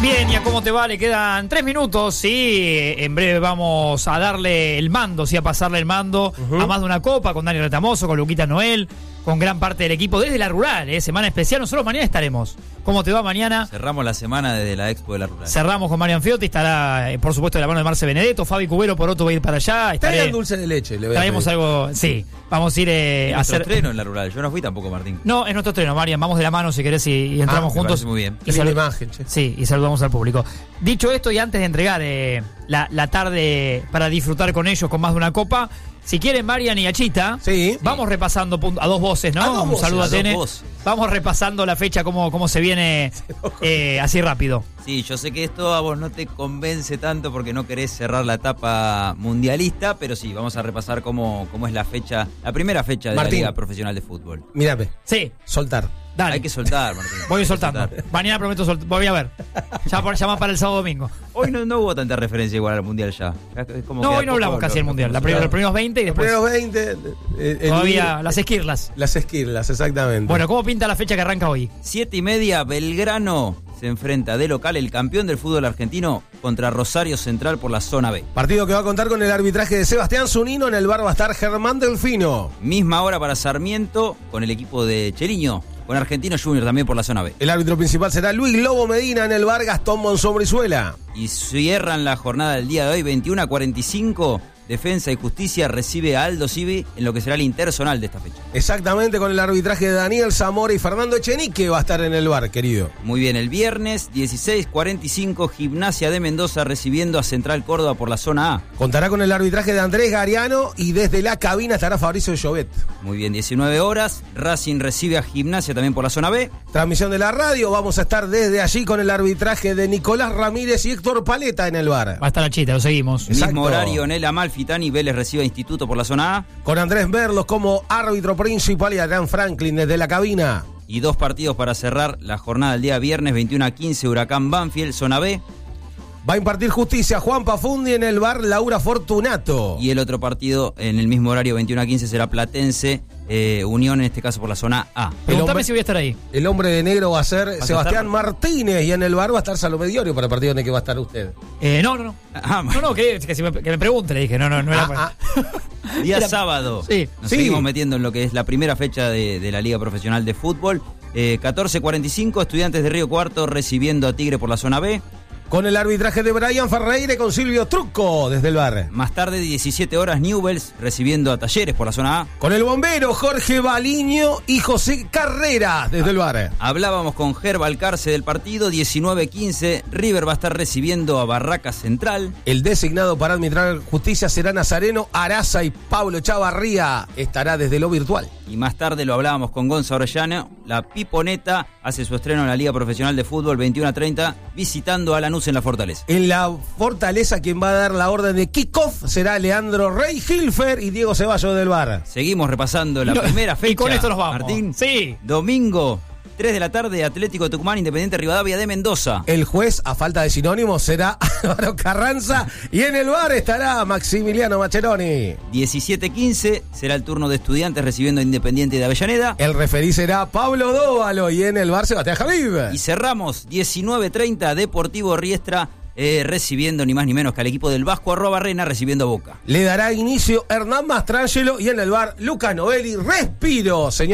Bien, ¿y cómo te va? Le quedan 3 minutos, sí. En breve vamos a darle el mando, sí, a pasarle el mando a más de una copa con Dani Retamoso, con Luquita Noel, con gran parte del equipo desde la Rural, semana especial. Nosotros mañana estaremos. ¿Cómo te va mañana? Cerramos la semana desde la Expo de la Rural. Cerramos con Marian Fiotti, estará por supuesto de la mano de Marce Benedetto, Fabi Cubero por otro va a ir para allá. Traigan dulce de leche, le voy a traemos pedir. algo, sí. Vamos a ir a hacer estreno en la Rural. Yo no fui tampoco, Martín. No, es nuestro estreno, Marian. Vamos de la mano si querés y entramos me juntos. parece muy bien. Y Linda imagen, che. Sí, y saludamos al público. Dicho esto, y antes de entregar la tarde para disfrutar con ellos con más de una copa, si quieren, Marian y Achita, Sí. vamos repasando a dos voces, ¿no? A dos Un voces, saludo a a dos Tene. voces. Vamos repasando la fecha, cómo se viene así rápido. Sí, yo sé que esto a vos no te convence tanto porque no querés cerrar la etapa mundialista, pero sí, vamos a repasar cómo es la primera fecha de Martín. la Liga Profesional de Fútbol. Mírame, Sí, soltar. dale. Hay que soltar, Martín. Voy Hay que soltando. soltar. Mañana prometo soltar. Voy a ver. Ya más para el sábado domingo. Hoy no hubo tanta referencia igual al Mundial ya. Es como No, que hoy no hablamos casi del Mundial. Los primeros 20 y Los después primeros 20. todavía las esquirlas. Las esquirlas, exactamente. Bueno, ¿cómo pinta la fecha que arranca hoy? 7:30, Belgrano se enfrenta de local el campeón del fútbol argentino contra Rosario Central por la zona B. Partido que va a contar con el arbitraje de Sebastián Zunino. En el bar va a estar Germán Delfino. Misma hora para Sarmiento con el equipo de Cheriño, con Argentino Junior también por la zona B. El árbitro principal será Luis Lobo Medina. En el bar Gastón Monzón Brizuela. Y cierran la jornada del día de hoy, 21:45. Defensa y Justicia recibe a Aldo Civi en lo que será el interzonal de esta fecha. Exactamente, con el arbitraje de Daniel Zamora y Fernando Echenique va a estar en el bar, querido. Muy bien, el viernes 16:45, Gimnasia de Mendoza recibiendo a Central Córdoba por la zona A. Contará con el arbitraje de Andrés Gariano y desde la cabina estará Fabricio Llobet. Muy bien, 19 horas, Racing recibe a Gimnasia también por la zona B. Transmisión de la radio, vamos a estar desde allí con el arbitraje de Nicolás Ramírez y Héctor Paleta en el bar. Va a estar Achita, lo seguimos. Exacto. Mismo horario, Nela Malfitani, Vélez recibe a Instituto por la zona A. Con Andrés Merlos como árbitro principal y Adrián Franklin desde la cabina. Y 2 partidos para cerrar la jornada del día viernes, 21:15, Huracán Banfield, zona B. Va a impartir justicia Juan Pafundi en el bar Laura Fortunato. Y el otro partido en el mismo horario, 21:15, será Platense, Unión, en este caso por la zona A. Pregúntame si voy a estar ahí. El hombre de negro va a ser a Sebastián estar? Martínez y en el bar va a estar Salomé Diorio para el partido en el que va a estar usted. No. Ah, No, que me pregunte, le dije. No era Día Era- sábado. Sí. Nos Sí. seguimos metiendo en lo que es la primera fecha de la Liga Profesional de Fútbol. 14:45, Estudiantes de Río Cuarto recibiendo a Tigre por la zona B. Con el arbitraje de Brian Ferreira y con Silvio Trucco desde el bar. Más tarde, 17 horas, Newells recibiendo a Talleres por la zona A. Con el bombero Jorge Baliño y José Carrera desde el bar. Hablábamos con Gerba Alcarce del partido. 19:15, River va a estar recibiendo a Barraca Central. El designado para arbitrar justicia será Nazareno Araza y Pablo Chavarría estará desde lo virtual. Y más tarde lo hablábamos con Gonza Orellana. La Piponeta hace su estreno en la Liga Profesional de Fútbol, 21:30, visitando a Lanús en la Fortaleza. En la Fortaleza quien va a dar la orden de kickoff será Leandro Rey Hilfer y Diego Ceballos del bar. Seguimos repasando la primera fecha. Y con esto nos vamos. Martín. Sí. Domingo, 3 de la tarde, Atlético Tucumán, Independiente Rivadavia de Mendoza. El juez, a falta de sinónimos, será Álvaro Carranza y en el bar estará Maximiliano Macheroni. 17:15 será el turno de Estudiantes recibiendo a Independiente de Avellaneda. El referí será Pablo Dóvalo y en el bar Sebastián Javib. Y cerramos 19:30, Deportivo Riestra recibiendo ni más ni menos que al equipo del Vasco Arrobarrena recibiendo a Boca. Le dará inicio Hernán Mastrangelo y en el bar Luca Novelli. Respiro, señor.